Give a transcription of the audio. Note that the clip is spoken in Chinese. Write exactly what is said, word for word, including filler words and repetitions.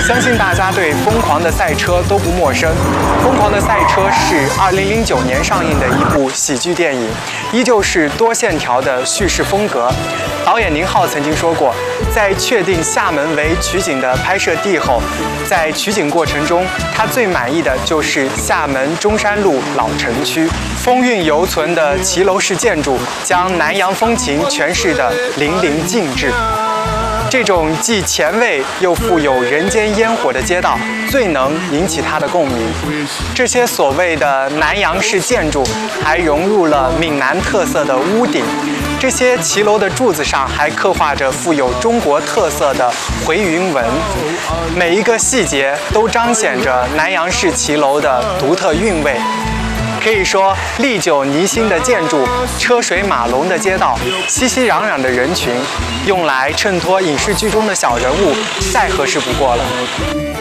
相信大家对《疯狂的赛车》都不陌生，《疯狂的赛车》是二零零九年上映的一部喜剧电影，依旧是多线条的叙事风格。导演宁浩曾经说过，在确定厦门为取景的拍摄地后，在取景过程中，他最满意的就是厦门中山路老城区，风韵犹存的骑楼式建筑，将南洋风情诠释得淋漓尽致。这种既前卫又富有人间烟火的街道，最能引起他的共鸣。这些所谓的南洋式建筑，还融入了闽南特色的屋顶。这些骑楼的柱子上还刻画着富有中国特色的回云纹，每一个细节都彰显着南洋式骑楼的独特韵味。可以说，历久弥新的建筑、车水马龙的街道、熙熙攘攘的人群，用来衬托影视剧中的小人物，再合适不过了。